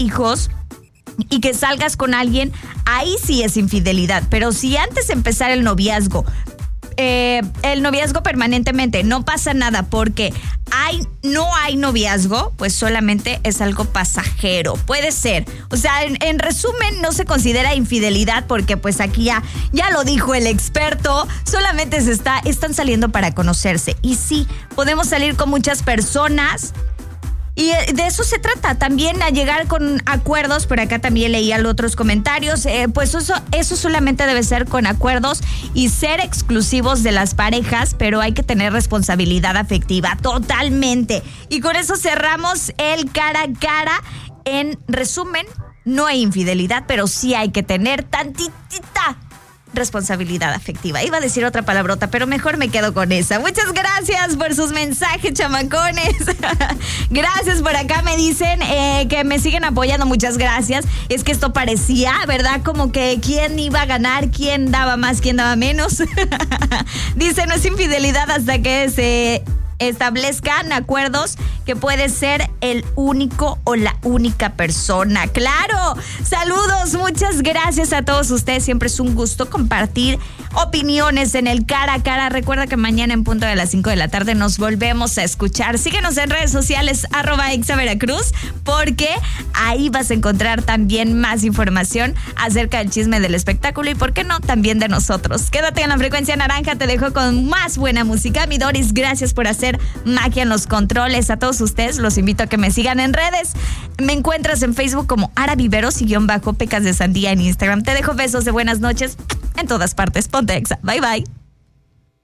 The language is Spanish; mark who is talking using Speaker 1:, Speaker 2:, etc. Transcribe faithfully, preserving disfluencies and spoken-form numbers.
Speaker 1: hijos y que salgas con alguien, ahí sí es infidelidad. Pero si antes de empezar el noviazgo, eh, el noviazgo permanentemente, no pasa nada porque hay, no hay noviazgo, pues solamente es algo pasajero. Puede ser. O sea, en, en resumen, no se considera infidelidad porque pues aquí ya, ya lo dijo el experto, solamente se está, están saliendo para conocerse. Y sí, podemos salir con muchas personas. Y de eso se trata, también a llegar con acuerdos. Por acá también leía otros comentarios. Eh, pues eso, eso solamente debe ser con acuerdos y ser exclusivos de las parejas, pero hay que tener responsabilidad afectiva, totalmente. Y con eso cerramos el cara a cara. En resumen, no hay infidelidad, pero sí hay que tener tantitita responsabilidad afectiva. Iba a decir otra palabrota, pero mejor me quedo con esa. Muchas gracias por sus mensajes, chamacones. Gracias, por acá me dicen eh, que me siguen apoyando. Muchas gracias. Es que esto parecía, ¿verdad? Como que quién iba a ganar, quién daba más, quién daba menos. Dice, no es infidelidad hasta que se establezcan acuerdos que puede ser el único o la única persona. ¡Claro! Saludos, muchas gracias a todos ustedes. Siempre es un gusto compartir opiniones en el cara a cara. Recuerda que mañana en punto de las cinco de la tarde nos volvemos a escuchar. Síguenos en redes sociales, arroba Exa Veracruz, porque ahí vas a encontrar también más información acerca del chisme del espectáculo y, ¿por qué no?, también de nosotros. Quédate en la frecuencia naranja, te dejo con más buena música. Mi Doris, gracias por hacer magia en los controles. A todos ustedes los invito a que me sigan en redes. Me encuentras en Facebook como Ara Viveros y guión bajo Pecas de Sandía en Instagram. Te dejo besos de buenas noches en todas partes. Ponte Exa. Bye bye.